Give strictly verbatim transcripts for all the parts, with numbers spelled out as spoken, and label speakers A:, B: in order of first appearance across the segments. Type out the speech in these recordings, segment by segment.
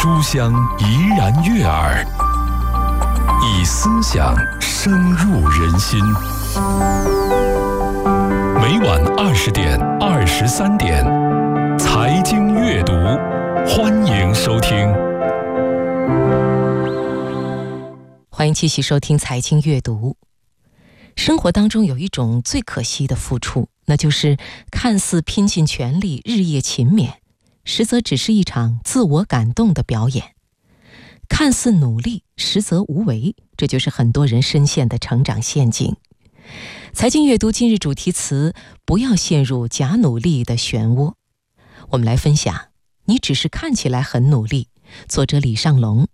A: 书香怡然悦耳，以思想深入人心。每晚二十点、二十三点，财经阅读，欢迎收听。
B: 欢迎继续收听财经阅读。生活当中有一种最可惜的付出，那就是看似拼尽全力、日夜勤勉，实则只是一场自我感动的表演；看似努力，实则无为，这就是很多人深陷的成长陷阱。财经阅读今日主题词：不要陷入假努力的漩涡。我们来分享，你只是看起来很努力。作者李尚龙。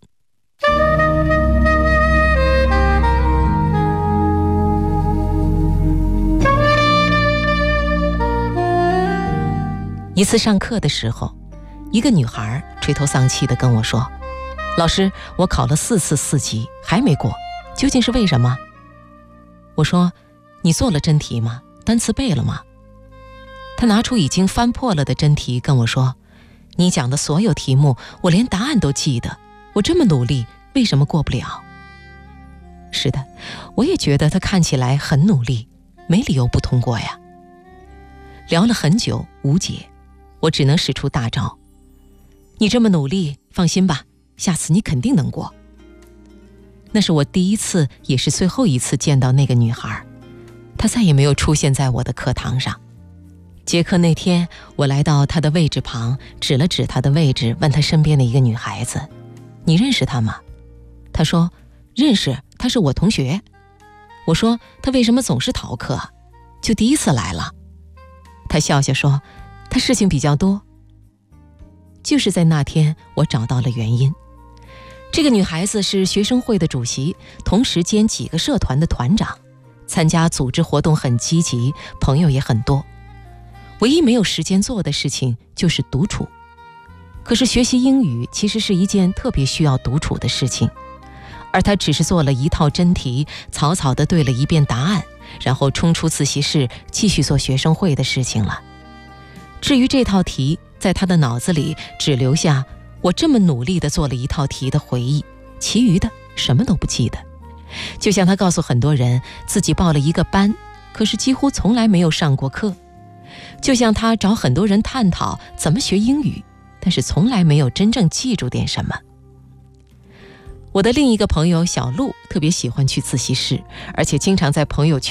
B: 一次上课的时候，一个女孩垂头丧气地跟我说：老师，我考了四次四级还没过，究竟是为什么？我说：你做了真题吗？单词背了吗？她拿出已经翻破了的真题跟我说：你讲的所有题目我连答案都记得，我这么努力为什么过不了？是的，我也觉得她看起来很努力，没理由不通过呀。聊了很久无解，我只能使出大招：你这么努力，放心吧，下次你肯定能过。那是我第一次也是最后一次见到那个女孩，她再也没有出现在我的课堂上。结课那天，我来到她的位置旁，指了指她的位置，问她身边的一个女孩子：你认识她吗？她说：认识，她是我同学。我说：她为什么总是逃课？就第一次来了。她笑笑说：她事情比较多。就是在那天，我找到了原因。这个女孩子是学生会的主席，同时兼几个社团的团长，参加组织活动很积极，朋友也很多。唯一没有时间做的事情就是独处。可是学习英语其实是一件特别需要独处的事情，而她只是做了一套真题，草草地对了一遍答案，然后冲出自习室继续做学生会的事情了。至于这套题，在她的脑子里只留下我这么努力地做了一套题的回忆，其余的什么都不记得。就像她告诉很多人自己报了一个班，可是几乎从来没有上过课。就像她找很多人探讨怎么学英语，但是从来没有真正记住点什么。我的另一个朋友小陆特别喜欢去自习室，而且经常在朋友圈